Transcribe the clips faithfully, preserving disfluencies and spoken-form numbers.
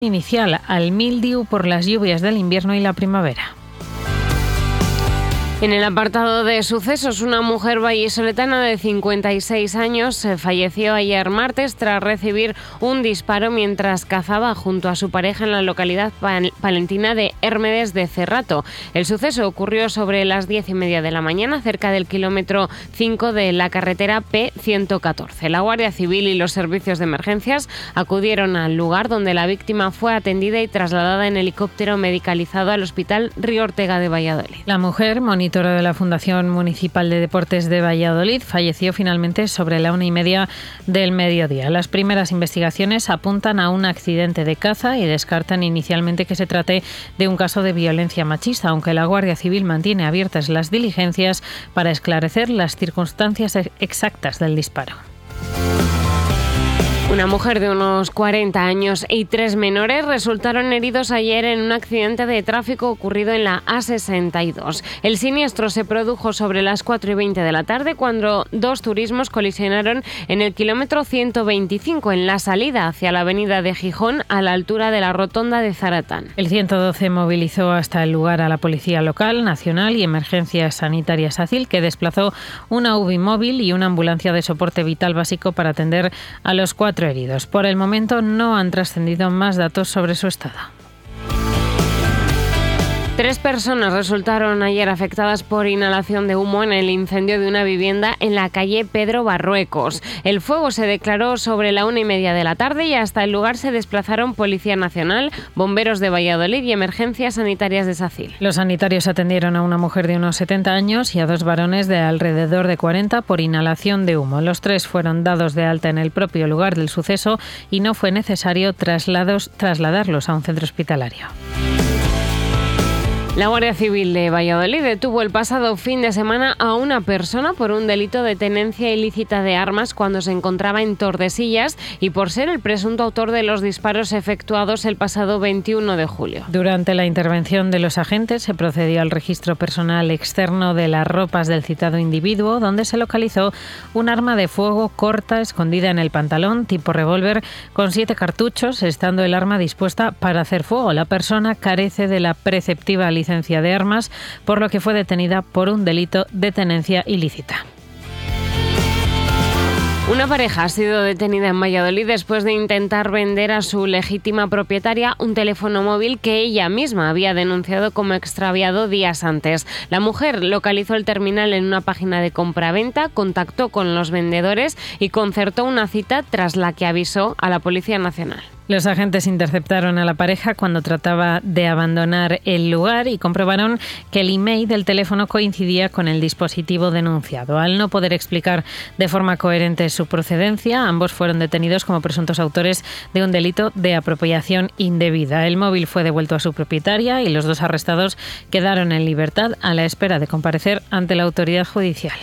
inicial al mildiu por las lluvias del invierno y la primavera. En el apartado de sucesos, una mujer vallisoletana de cincuenta y seis años falleció ayer martes tras recibir un disparo mientras cazaba junto a su pareja en la localidad palentina de Hérmedes de Cerrato. El suceso ocurrió sobre las diez y media de la mañana, cerca del kilómetro cinco de la carretera P ciento catorce. La Guardia Civil y los servicios de emergencias acudieron al lugar donde la víctima fue atendida y trasladada en helicóptero medicalizado al Hospital Río Ortega de Valladolid. La mujer, monitora de la Fundación Municipal de Deportes de Valladolid, falleció finalmente sobre la una y media del mediodía. Las primeras investigaciones apuntan a un accidente de caza y descartan inicialmente que se trate de un caso de violencia machista, aunque la Guardia Civil mantiene abiertas las diligencias para esclarecer las circunstancias exactas del disparo. Una mujer de unos cuarenta años y tres menores resultaron heridos ayer en un accidente de tráfico ocurrido en la A sesenta y dos. El siniestro se produjo sobre las cuatro y veinte de la tarde cuando dos turismos colisionaron en el kilómetro ciento veinticinco en la salida hacia la avenida de Gijón a la altura de la rotonda de Zaratán. El ciento doce movilizó hasta el lugar a la Policía Local, Nacional y Emergencias Sanitarias ACIL, que desplazó una U B I móvil y una ambulancia de soporte vital básico para atender a los cuatro heridos. Por el momento no han trascendido más datos sobre su estado. Tres personas resultaron ayer afectadas por inhalación de humo en el incendio de una vivienda en la calle Pedro Barruecos. El fuego se declaró sobre la una y media de la tarde y hasta el lugar se desplazaron Policía Nacional, bomberos de Valladolid y emergencias sanitarias de Sacil. Los sanitarios atendieron a una mujer de unos setenta años y a dos varones de alrededor de cuarenta por inhalación de humo. Los tres fueron dados de alta en el propio lugar del suceso y no fue necesario traslados, trasladarlos a un centro hospitalario. La Guardia Civil de Valladolid detuvo el pasado fin de semana a una persona por un delito de tenencia ilícita de armas cuando se encontraba en Tordesillas y por ser el presunto autor de los disparos efectuados el pasado veintiuno de julio. Durante la intervención de los agentes se procedió al registro personal externo de las ropas del citado individuo, donde se localizó un arma de fuego corta escondida en el pantalón tipo revólver con siete cartuchos, estando el arma dispuesta para hacer fuego. La persona carece de la preceptiva licencia de armas, por lo que fue detenida por un delito de tenencia ilícita. Una pareja ha sido detenida en Valladolid después de intentar vender a su legítima propietaria un teléfono móvil que ella misma había denunciado como extraviado días antes. La mujer localizó el terminal en una página de compraventa, contactó con los vendedores y concertó una cita tras la que avisó a la Policía Nacional. Los agentes interceptaron a la pareja cuando trataba de abandonar el lugar y comprobaron que el email del teléfono coincidía con el dispositivo denunciado. Al no poder explicar de forma coherente su procedencia, ambos fueron detenidos como presuntos autores de un delito de apropiación indebida. El móvil fue devuelto a su propietaria y los dos arrestados quedaron en libertad a la espera de comparecer ante la autoridad judicial.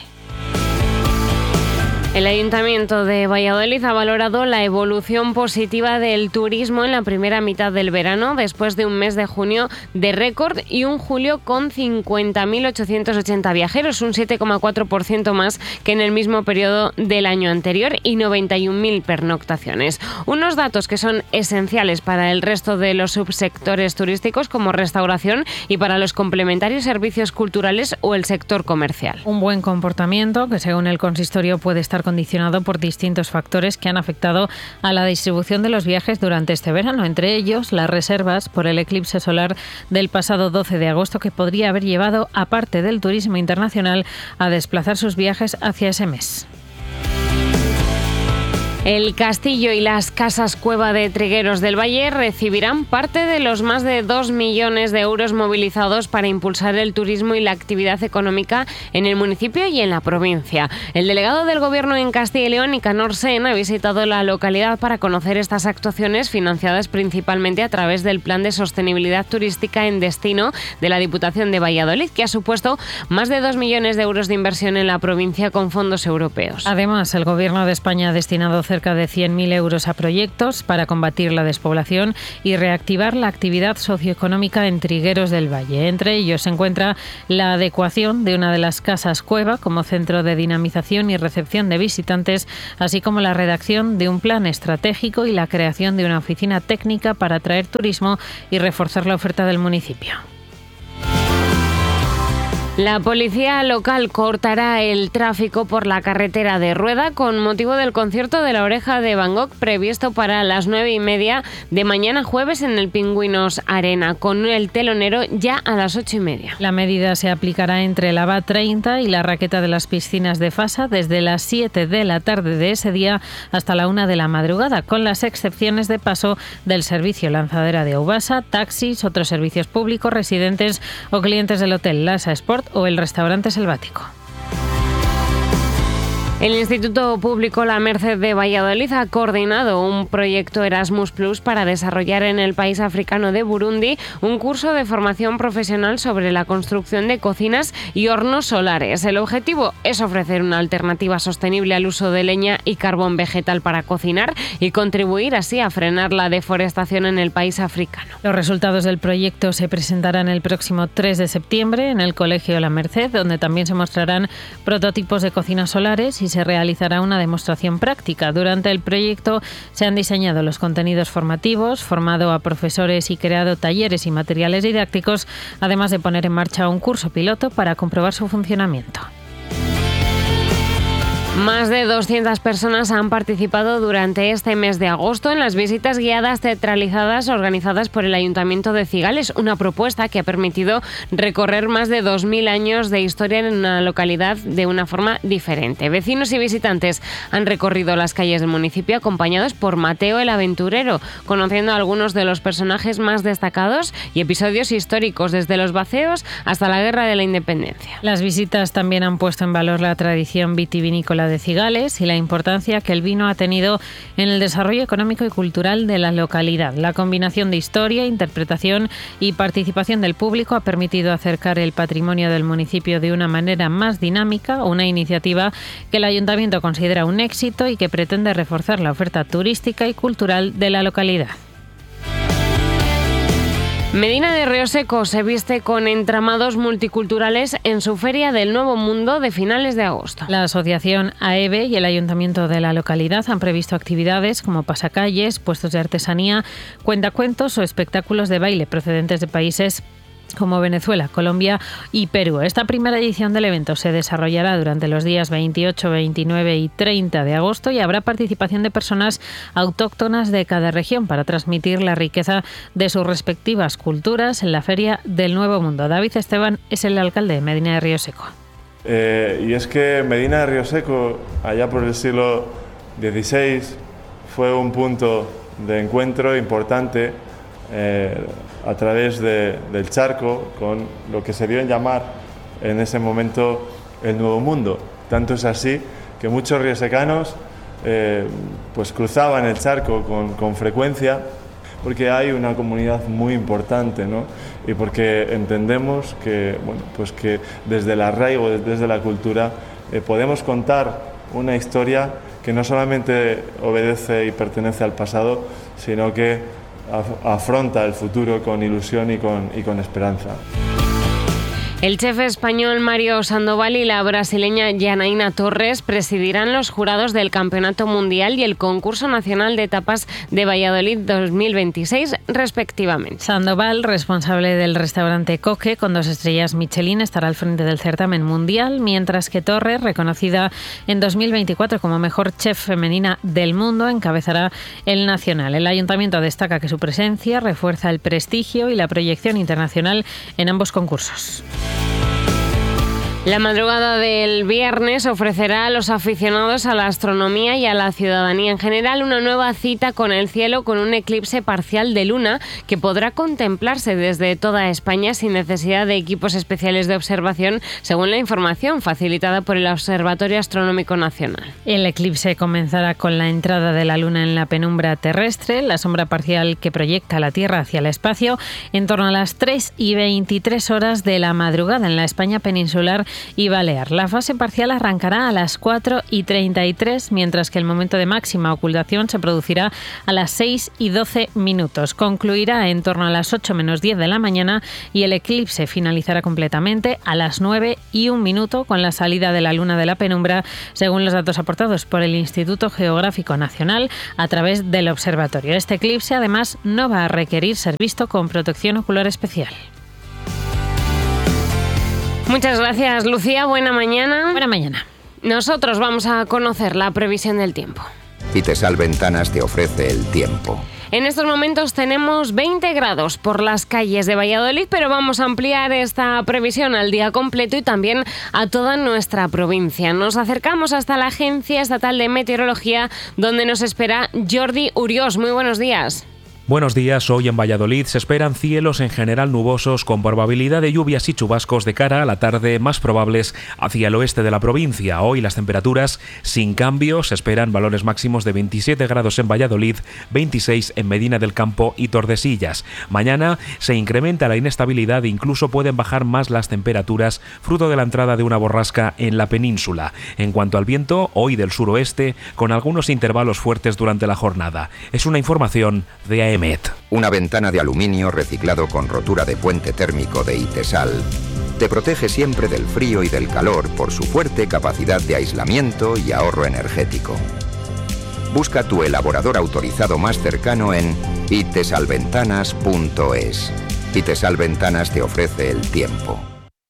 El Ayuntamiento de Valladolid ha valorado la evolución positiva del turismo en la primera mitad del verano, después de un mes de junio de récord y un julio con cincuenta mil ochocientos ochenta viajeros, un siete coma cuatro por ciento más que en el mismo periodo del año anterior y noventa y un mil pernoctaciones. Unos datos que son esenciales para el resto de los subsectores turísticos como restauración y para los complementarios servicios culturales o el sector comercial. Un buen comportamiento que, según el consistorio, puede estar condicionado por distintos factores que han afectado a la distribución de los viajes durante este verano, entre ellos las reservas por el eclipse solar del pasado doce de agosto, que podría haber llevado a parte del turismo internacional a desplazar sus viajes hacia ese mes. El Castillo y las Casas Cueva de Trigueros del Valle recibirán parte de los más de dos millones de euros movilizados para impulsar el turismo y la actividad económica en el municipio y en la provincia. El delegado del Gobierno en Castilla y León, Nicanor Sen, ha visitado la localidad para conocer estas actuaciones financiadas principalmente a través del Plan de Sostenibilidad Turística en Destino de la Diputación de Valladolid, que ha supuesto más de dos millones de euros de inversión en la provincia con fondos europeos. Además, el Gobierno de España ha destinado cerca de cien mil euros a proyectos para combatir la despoblación y reactivar la actividad socioeconómica en Trigueros del Valle. Entre ellos se encuentra la adecuación de una de las casas cueva como centro de dinamización y recepción de visitantes, así como la redacción de un plan estratégico y la creación de una oficina técnica para atraer turismo y reforzar la oferta del municipio. La policía local cortará el tráfico por la carretera de Rueda con motivo del concierto de La Oreja de Van Gogh previsto para las nueve y media de mañana jueves en el Pingüinos Arena, con el telonero ya a las ocho y media. La medida se aplicará entre la Va treinta y la Raqueta de las Piscinas de Fasa desde las siete de la tarde de ese día hasta la una de la madrugada, con las excepciones de paso del servicio lanzadera de Aubasa, taxis, otros servicios públicos, residentes o clientes del hotel Lasa Sport o el restaurante selvático. El Instituto Público La Merced de Valladolid ha coordinado un proyecto Erasmus Plus para desarrollar en el país africano de Burundi un curso de formación profesional sobre la construcción de cocinas y hornos solares. El objetivo es ofrecer una alternativa sostenible al uso de leña y carbón vegetal para cocinar y contribuir así a frenar la deforestación en el país africano. Los resultados del proyecto se presentarán el próximo tres de septiembre en el Colegio La Merced, donde también se mostrarán prototipos de cocinas solares y se realizará una demostración práctica. Durante el proyecto se han diseñado los contenidos formativos, formado a profesores y creado talleres y materiales didácticos, además de poner en marcha un curso piloto para comprobar su funcionamiento. Más de doscientas personas han participado durante este mes de agosto en las visitas guiadas teatralizadas organizadas por el Ayuntamiento de Cigales, una propuesta que ha permitido recorrer más de dos mil años de historia en una localidad de una forma diferente. Vecinos y visitantes han recorrido las calles del municipio acompañados por Mateo el Aventurero, conociendo a algunos de los personajes más destacados y episodios históricos desde los baceos hasta la Guerra de la Independencia. Las visitas también han puesto en valor la tradición vitivinícola de Cigales y la importancia que el vino ha tenido en el desarrollo económico y cultural de la localidad. La combinación de historia, interpretación y participación del público ha permitido acercar el patrimonio del municipio de una manera más dinámica, una iniciativa que el Ayuntamiento considera un éxito y que pretende reforzar la oferta turística y cultural de la localidad. Medina de Rioseco se viste con entramados multiculturales en su Feria del Nuevo Mundo de finales de agosto. La asociación AEVE y el ayuntamiento de la localidad han previsto actividades como pasacalles, puestos de artesanía, cuentacuentos o espectáculos de baile procedentes de países como Venezuela, Colombia y Perú. Esta primera edición del evento se desarrollará durante los días veintiocho, veintinueve y treinta de agosto y habrá participación de personas autóctonas de cada región para transmitir la riqueza de sus respectivas culturas en la Feria del Nuevo Mundo. David Esteban es el alcalde de Medina de Rioseco. Eh, y es que Medina de Rioseco, allá por el siglo dieciséis, fue un punto de encuentro importante eh, a través de, del charco con lo que se dio en llamar en ese momento el Nuevo Mundo. Tanto es así que muchos riosecanos eh, pues cruzaban el charco con, con frecuencia porque hay una comunidad muy importante, ¿no? Y porque entendemos que, bueno, pues que desde el arraigo, desde la cultura, eh, podemos contar una historia que no solamente obedece y pertenece al pasado, sino que afronta el futuro con ilusión y con, y con esperanza. El chef español Mario Sandoval y la brasileña Janaína Torres presidirán los jurados del Campeonato Mundial y el Concurso Nacional de Tapas de Valladolid dos mil veintiséis, respectivamente. Sandoval, responsable del restaurante Coque con dos estrellas Michelin, estará al frente del certamen mundial, mientras que Torres, reconocida en dos mil veinticuatro como mejor chef femenina del mundo, encabezará el nacional. El ayuntamiento destaca que su presencia refuerza el prestigio y la proyección internacional en ambos concursos. La madrugada del viernes ofrecerá a los aficionados a la astronomía y a la ciudadanía en general una nueva cita con el cielo con un eclipse parcial de luna que podrá contemplarse desde toda España sin necesidad de equipos especiales de observación, según la información facilitada por el Observatorio Astronómico Nacional. El eclipse comenzará con la entrada de la luna en la penumbra terrestre, la sombra parcial que proyecta la Tierra hacia el espacio, en torno a las tres y veintitrés horas de la madrugada en la España peninsular y Balear. La fase parcial arrancará a las cuatro y treinta y tres, mientras que el momento de máxima ocultación se producirá a las seis y doce minutos. Concluirá en torno a las ocho menos diez de la mañana y el eclipse finalizará completamente a las nueve y un minuto con la salida de la luna de la penumbra, según los datos aportados por el Instituto Geográfico Nacional a través del observatorio. Este eclipse, además, no va a requerir ser visto con protección ocular especial. Muchas gracias, Lucía. Buena mañana. Buena mañana. Nosotros vamos a conocer la previsión del tiempo. Itesal Ventanas te ofrece el tiempo. En estos momentos tenemos veinte grados por las calles de Valladolid, pero vamos a ampliar esta previsión al día completo y también a toda nuestra provincia. Nos acercamos hasta la Agencia Estatal de Meteorología, donde nos espera Jordi Uriós. Muy buenos días. Buenos días, hoy en Valladolid se esperan cielos en general nubosos con probabilidad de lluvias y chubascos de cara a la tarde más probables hacia el oeste de la provincia. Hoy las temperaturas sin cambios, se esperan valores máximos de veintisiete grados en Valladolid, veintiséis en Medina del Campo y Tordesillas. Mañana se incrementa la inestabilidad e incluso pueden bajar más las temperaturas fruto de la entrada de una borrasca en la península. En cuanto al viento, hoy del suroeste con algunos intervalos fuertes durante la jornada. Es una información de A E M. Una ventana de aluminio reciclado con rotura de puente térmico de Itesal te protege siempre del frío y del calor por su fuerte capacidad de aislamiento y ahorro energético. Busca tu elaborador autorizado más cercano en itesalventanas punto es. Itesal Ventanas te ofrece el tiempo.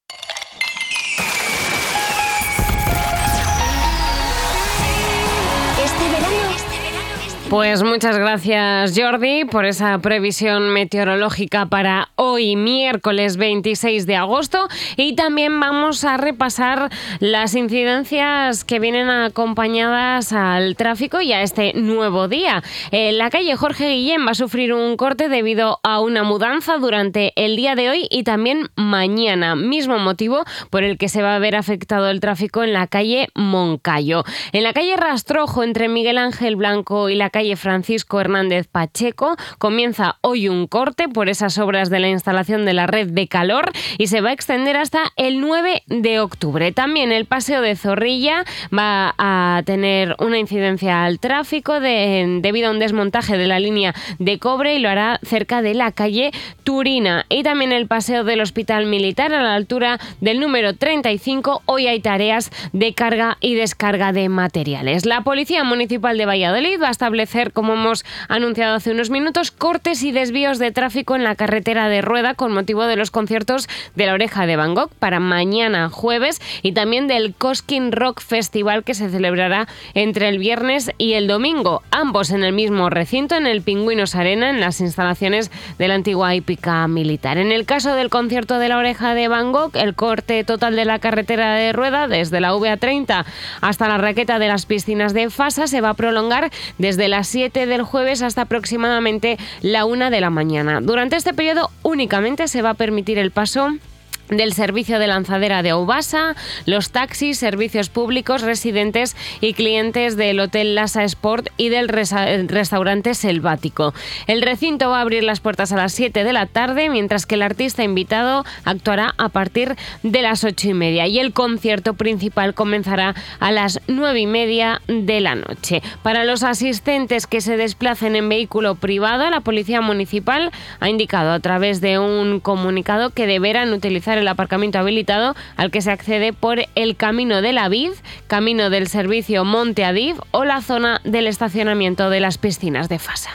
Pues muchas gracias, Jordi, por esa previsión meteorológica para hoy, miércoles veintiséis de agosto. Y también vamos a repasar las incidencias que vienen acompañadas al tráfico y a este nuevo día. En la calle Jorge Guillén va a sufrir un corte debido a una mudanza durante el día de hoy y también mañana. Mismo motivo por el que se va a ver afectado el tráfico en la calle Moncayo. En la calle Rastrojo, entre Miguel Ángel Blanco y la calle Francisco Hernández Pacheco, comienza hoy un corte por esas obras de la instalación de la red de calor y se va a extender hasta el nueve de octubre. También el Paseo de Zorrilla va a tener una incidencia al tráfico de, debido a un desmontaje de la línea de cobre y lo hará cerca de la calle Turina. Y también el Paseo del Hospital Militar a la altura del número treinta y cinco. Hoy hay tareas de carga y descarga de materiales. La Policía Municipal de Valladolid va a establecer, como hemos anunciado hace unos minutos, cortes y desvíos de tráfico en la carretera de Rueda con motivo de los conciertos de La Oreja de Van Gogh para mañana jueves y también del Cosquín Rock Festival que se celebrará entre el viernes y el domingo, ambos en el mismo recinto, en el Pingüinos Arena, en las instalaciones de la antigua hípica militar. En el caso del concierto de La Oreja de Van Gogh, el corte total de la carretera de Rueda desde la V A treinta hasta la raqueta de las piscinas de Fasa se va a prolongar desde las siete del jueves hasta aproximadamente la una de la mañana. Durante este periodo únicamente se va a permitir el paso del servicio de lanzadera de Aubasa, los taxis, servicios públicos, residentes y clientes del Hotel Lasa Sport y del resa- restaurante Selvático. El recinto va a abrir las puertas a las siete de la tarde, mientras que el artista invitado actuará a partir de las ocho y media y el concierto principal comenzará a las nueve y media de la noche. Para los asistentes que se desplacen en vehículo privado, la Policía Municipal ha indicado a través de un comunicado que deberán utilizar el aparcamiento habilitado al que se accede por el Camino de la Vid, Camino del Servicio Monte Adif o la zona del estacionamiento de las piscinas de Fasa.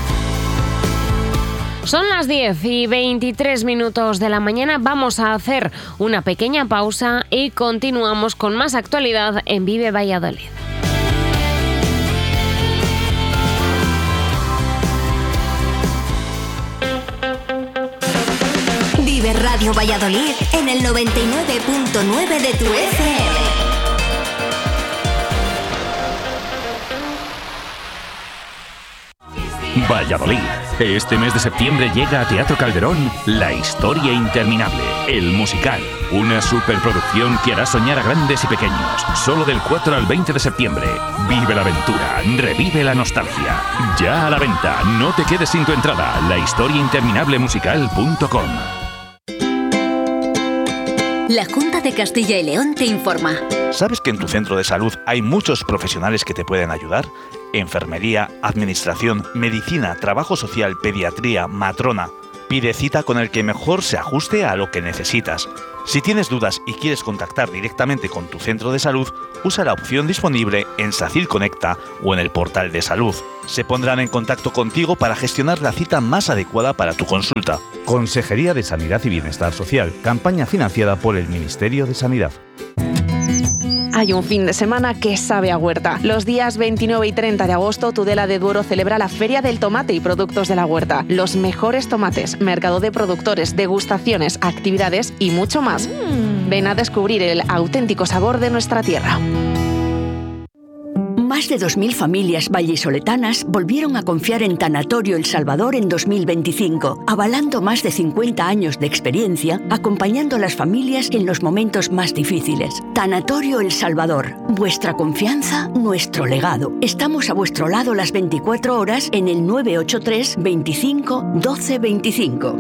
Son las diez y veintitrés minutos de la mañana. Vamos a hacer una pequeña pausa y continuamos con más actualidad en Vive Valladolid. Vive Radio Valladolid en el noventa y nueve punto nueve de tu F M. Valladolid. Este mes de septiembre llega a Teatro Calderón La Historia Interminable, el musical. Una superproducción que hará soñar a grandes y pequeños. Solo del cuatro al veinte de septiembre. Vive la aventura, revive la nostalgia. Ya a la venta, no te quedes sin tu entrada. la historia interminable musical punto com. La Junta de Castilla y León te informa. ¿Sabes que en tu centro de salud hay muchos profesionales que te pueden ayudar? Enfermería, administración, medicina, trabajo social, pediatría, matrona. Pide cita con el que mejor se ajuste a lo que necesitas. Si tienes dudas y quieres contactar directamente con tu centro de salud, usa la opción disponible en SACIL Conecta o en el portal de salud. Se pondrán en contacto contigo para gestionar la cita más adecuada para tu consulta. Consejería de Sanidad y Bienestar Social, campaña financiada por el Ministerio de Sanidad. Hay un fin de semana que sabe a huerta. Los días veintinueve y treinta de agosto, Tudela de Duero celebra la Feria del Tomate y Productos de la Huerta. Los mejores tomates, mercado de productores, degustaciones, actividades y mucho más. Mm. Ven a descubrir el auténtico sabor de nuestra tierra. Más de dos mil familias vallisoletanas volvieron a confiar en Tanatorio El Salvador en dos mil veinticinco, avalando más de cincuenta años de experiencia, acompañando a las familias en los momentos más difíciles. Tanatorio El Salvador, vuestra confianza, nuestro legado. Estamos a vuestro lado las veinticuatro horas en el nueve ocho tres, veinticinco, doce veinticinco.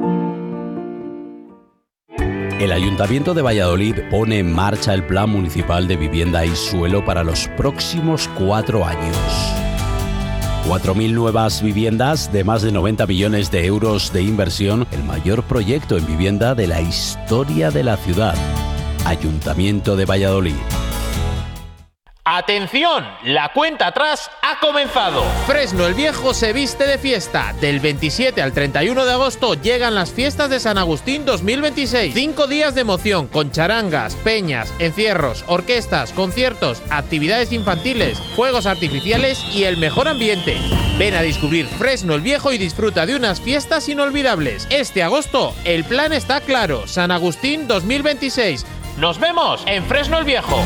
El Ayuntamiento de Valladolid pone en marcha el Plan Municipal de Vivienda y Suelo para los próximos cuatro años. cuatro mil nuevas viviendas de más de noventa millones de euros de inversión, el mayor proyecto en vivienda de la historia de la ciudad. Ayuntamiento de Valladolid. ¡Atención! La cuenta atrás ha comenzado. Fresno el Viejo se viste de fiesta. Del veintisiete al treinta y uno de agosto llegan las fiestas de San Agustín dos mil veintiséis. Cinco días de emoción con charangas, peñas, encierros, orquestas, conciertos, actividades infantiles, fuegos artificiales y el mejor ambiente. Ven a descubrir Fresno el Viejo y disfruta de unas fiestas inolvidables. Este agosto el plan está claro. San Agustín dos mil veintiséis. ¡Nos vemos en Fresno el Viejo!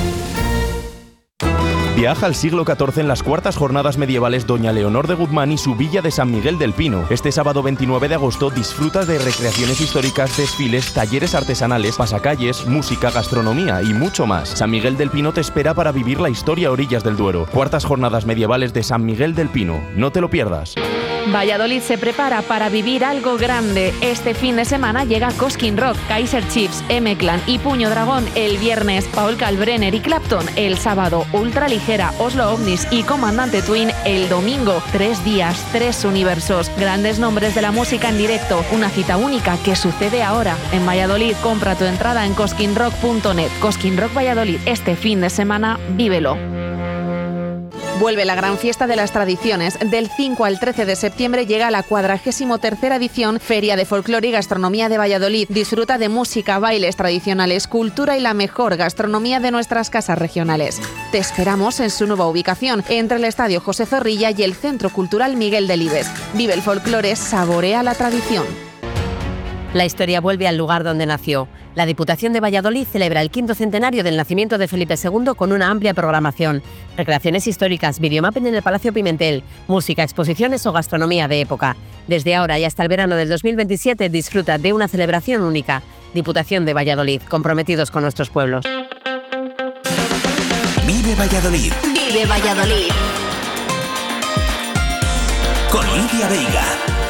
Viaja al siglo catorce en las cuartas jornadas medievales Doña Leonor de Guzmán y su villa de San Miguel del Pino. Este sábado veintinueve de agosto disfruta de recreaciones históricas, desfiles, talleres artesanales, pasacalles, música, gastronomía y mucho más. San Miguel del Pino te espera para vivir la historia a orillas del Duero. Cuartas jornadas medievales de San Miguel del Pino. No te lo pierdas. Valladolid se prepara para vivir algo grande. Este fin de semana llega Cosquín Rock, Kaiser Chiefs, M-Clan y Puño Dragón. El viernes, Paul Kalbrenner y Clapton. El sábado, Ultraligera, Oslo Ovnis y Comandante Twin. El domingo, tres días, tres universos. Grandes nombres de la música en directo. Una cita única que sucede ahora en Valladolid. Compra tu entrada en cosquín rock punto net. Cosquín Rock Valladolid. Este fin de semana, vívelo. Vuelve la gran fiesta de las tradiciones. Del cinco al trece de septiembre llega la cuadragésimo tercera edición Feria de Folclore y Gastronomía de Valladolid. Disfruta de música, bailes tradicionales, cultura y la mejor gastronomía de nuestras casas regionales. Te esperamos en su nueva ubicación, entre el Estadio José Zorrilla y el Centro Cultural Miguel Delibes. Vive el folclore, saborea la tradición. La historia vuelve al lugar donde nació. La Diputación de Valladolid celebra el quinto centenario del nacimiento de Felipe segundo con una amplia programación. Recreaciones históricas, videomapping en el Palacio Pimentel, música, exposiciones o gastronomía de época. Desde ahora y hasta el verano del dos mil veintisiete disfruta de una celebración única. Diputación de Valladolid, comprometidos con nuestros pueblos. Vive Valladolid. Vive Valladolid. Con Lidia Veiga.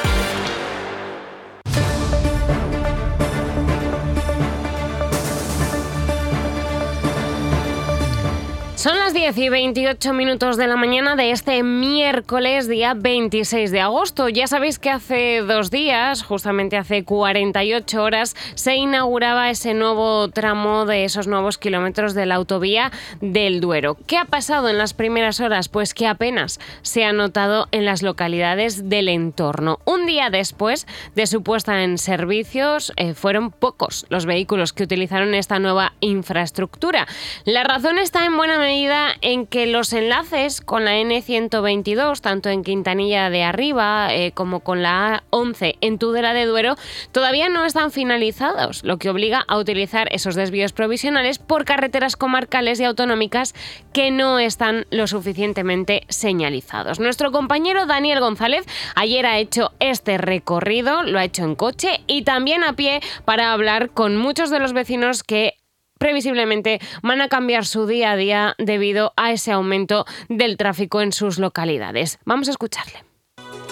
Son las diez y veintiocho minutos de la mañana de este miércoles, día veintiséis de agosto. Ya sabéis que hace dos días, justamente hace cuarenta y ocho horas, se inauguraba ese nuevo tramo de esos nuevos kilómetros de la autovía del Duero. ¿Qué ha pasado en las primeras horas? Pues que apenas se ha notado en las localidades del entorno. Un día después de su puesta en servicios, eh, fueron pocos los vehículos que utilizaron esta nueva infraestructura. La razón está en buena medida en que los enlaces con la ene ciento veintidós, tanto en Quintanilla de Arriba eh, como con la a once en Tudela de Duero, todavía no están finalizados, lo que obliga a utilizar esos desvíos provisionales por carreteras comarcales y autonómicas que no están lo suficientemente señalizados. Nuestro compañero Daniel González ayer ha hecho este recorrido, lo ha hecho en coche y también a pie para hablar con muchos de los vecinos que previsiblemente van a cambiar su día a día debido a ese aumento del tráfico en sus localidades. Vamos a escucharle.